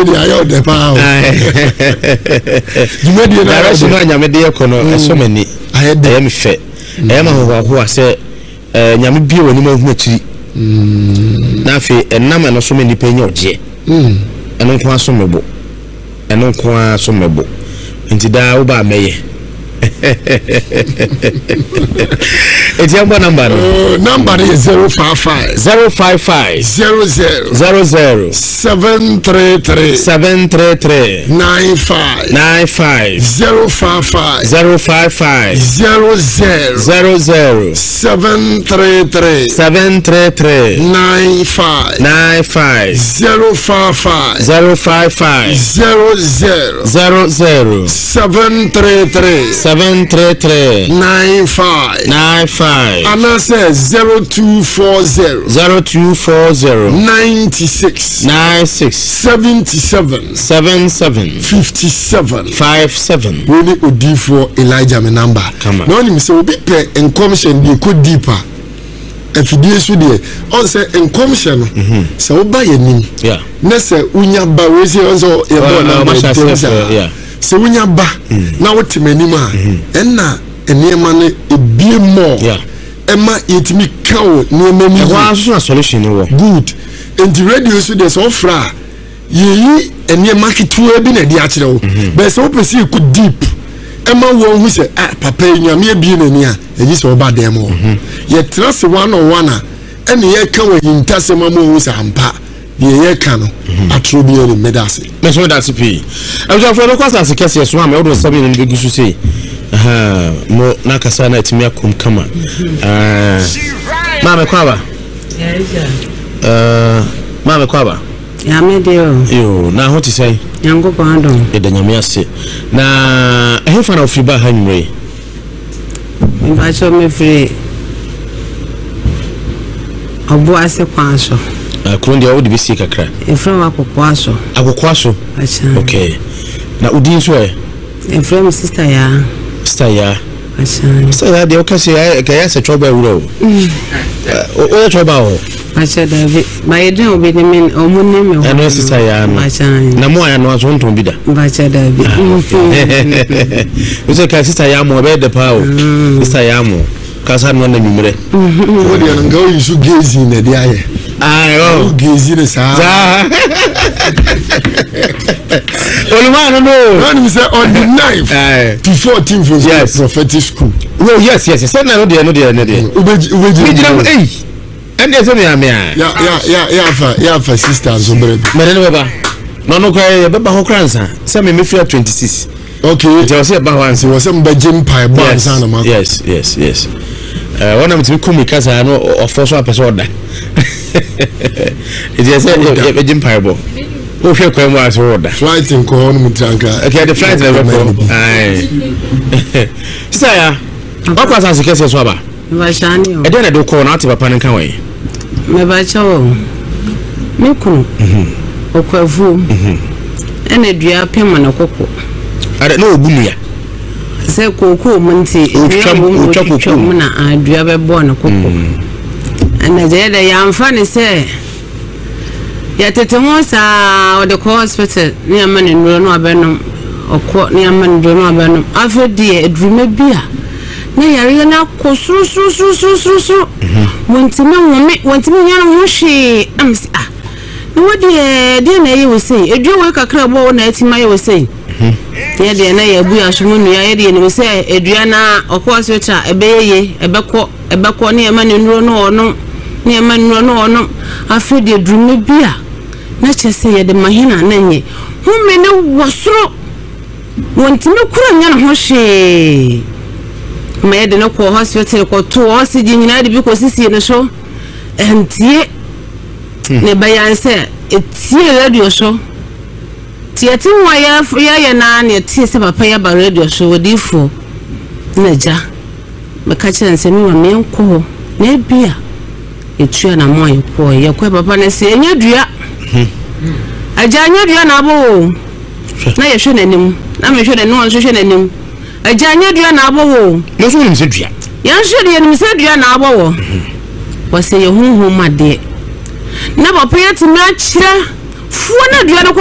di ayo de pa o jumedi na direction no nyame de ekono eso mani ayede me fe e ma ho ase nyame bie wani ma hu akiri na fe enam no so mani pa nya oje eno nko aso mebo nti da wo ba meye it's your number number is 055 00 733 95 055 00 733 95 055 00 733 95 and I says 0240 96 77 57 really odi for Elijah me number no ni say obi pe en commission dey go deeper afidie so dey on say en commission say oba yanim na say unya ba we say on so e bo na ma se wunya ba na wotimanim a enna enema ne ebie mo ema yetimi kawo ne mami wa so solution wo good and the radio so there's offer yi enema kitu bi na di a kire wo but so pesi ku deep ema wo hu se papa nyame ebie nani a eji so ba dem wo ye trust one on one a ene ye kan wo yintasema mo hu sa ampa ye kanu atrobi ere medase me so that pi am for no kwasa se kese so am e do sabi ni begusu sei mo na kasa na etimi akom kama mama kwaba mama kwaba ya me dio yo na ho ti sei yango pando e da nyame ase na e fa na ofri ba ha nwure mi ba cho me free obo ase kwanso kundi ya udi bisi kakra Efrem akokwaso acha okay na udi so Efrem sister ya acha sister ya de okase ya se trouble wuro o trouble o acha David my dream obi ni men omuni me eno sister ya no na mo ya no aso nton bida acha David o se ka sister ya mo be de pa o sister ya mo kasa no na nyumre o de nga o yisu gezi na de aye gezi ne sa Olumano no when we say on the 9th to 14th for prophetic school yes say na no de ubeji and there's only ya fa sisters obre me no baba no kwa baba ho kransa say me feel 26 okay they say ba wan say was some bejim pie bonds na ma yes one am to come kasa no ofo so apese oda it is a bejim pie bo o hwe kwa mu aso oda flight in ko no mutranka okay the flight level ko ai sisa ya okwa san sikese so aba ba shani o e dey na do ko na ati papa nkan we me ba chawo me kunu okwavu ene dua pema na kokko are no ogunu ya se kokko munti otwa na adua be bo na kokko ana je da ya amfani se ya tete mo sa o de hospital ni amane nuro no abenom okọ ni amane nuro no abenom afedi edrume bia na yare na ko suru wontime nyana ho hwe am no wodi de na ye wose edu we kakra bo na atima ye wose ye de na ye bu ashomu nu ya ye de ne wose edua na okọ hospital ebeye ebekọ ni amane nuro no ono ni amane nuro no ono afedi edrume bia na chese ye de mahina na nye hume ne wosoro wontime kura nyana ho hwe me de no ko hospital ko to oxygen nyina de bi ko sisi no so entie ne bayan se etie radio show tie ti wa ya na ne tie se papa ya ba radio show odifo na ja me ka chen se mi wa me nko na bia etua na mo yeko ye ko papa na se enya dua aja enya dua na bo na ye hwe nanim na me hwe no nso hwe nanim aja enya dua na bo wo no so nim se dua ya hwe de nim se dua na bo wo wase ye hunhu made na papa ya ti na kire fuo na dua